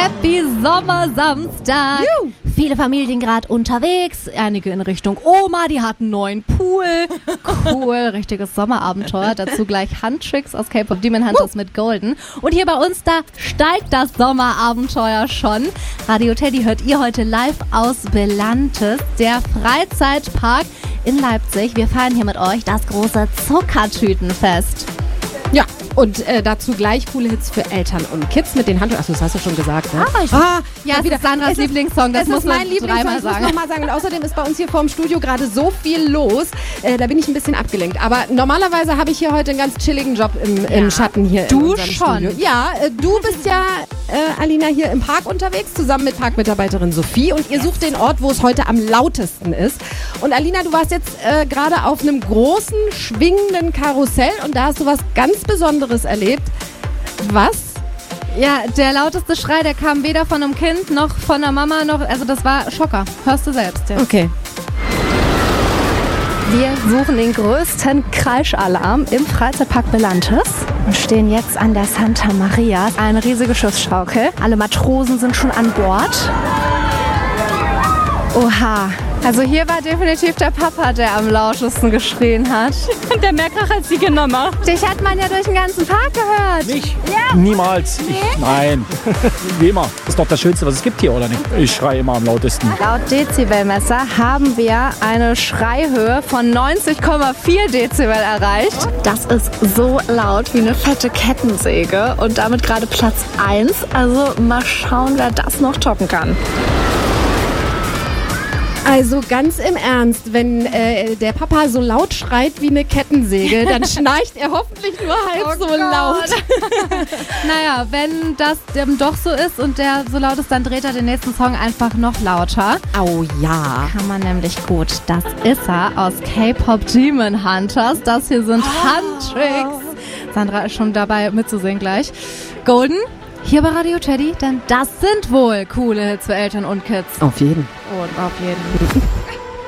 Happy Sommersamstag. Juhu. Viele Familien gerade unterwegs, einige in Richtung Oma, die hatten einen neuen Pool. Cool, richtiges Sommerabenteuer. Dazu gleich Handtricks aus K-Pop Demon Hunters mit Golden. Und hier bei uns, da steigt das Sommerabenteuer schon. Radio Teddy hört ihr heute live aus Belantes, der Freizeitpark in Leipzig. Wir feiern hier mit euch das große Zuckertütenfest. Ja, und dazu gleich coole Hits für Eltern und Kids mit den Handtüchern. Achso, das hast du schon gesagt, ne? Ja, das ist Sandras Lieblingssong, das muss man dreimal sagen. Noch mal sagen. Und außerdem ist bei uns hier vorm Studio gerade so viel los, da bin ich ein bisschen abgelenkt. Aber normalerweise habe ich hier heute einen ganz chilligen Job im Schatten hier in unserem Studio. Ja, du bist ja, Alina, hier im Park unterwegs, zusammen mit Parkmitarbeiterin Sophie. Und ihr sucht den Ort, wo es heute am lautesten ist. Und Alina, du warst jetzt gerade auf einem großen, schwingenden Karussell und da hast du was ganz Besonderes erlebt. Was? Ja, der lauteste Schrei, der kam weder von einem Kind noch von der Mama noch, also das war Schocker. Hörst du selbst. Ja. Okay. Wir suchen den größten Kreischalarm im Freizeitpark Belantes und stehen jetzt an der Santa Maria. Eine riesige Schiffsschaukel. Alle Matrosen sind schon an Bord. Oha. Also hier war definitiv der Papa, der am lautesten geschrien hat. Und der mehr Krach als die Nummer. Dich hat man ja durch den ganzen Park gehört. Mich? Ja. Niemals. Nee? Nein. Wie immer. Das ist doch das Schönste, was es gibt hier, oder nicht? Ich schreie immer am lautesten. Laut Dezibelmesser haben wir eine Schreihöhe von 90,4 Dezibel erreicht. Das ist so laut wie eine fette Kettensäge und damit gerade Platz 1. Also mal schauen, wer das noch toppen kann. Also ganz im Ernst, wenn der Papa so laut schreit wie eine Kettensäge, dann schnarcht er hoffentlich nur halb so laut. Naja, wenn das doch so ist und der so laut ist, dann dreht er den nächsten Song einfach noch lauter. Oh ja. Kann man nämlich gut. Das ist er aus K-Pop Demon Hunters. Das hier sind Handtricks. Sandra ist schon dabei mitzusingen gleich. Golden. Hier bei Radio Teddy, denn das sind wohl coole Hits für Eltern und Kids. Auf jeden. Und auf jeden.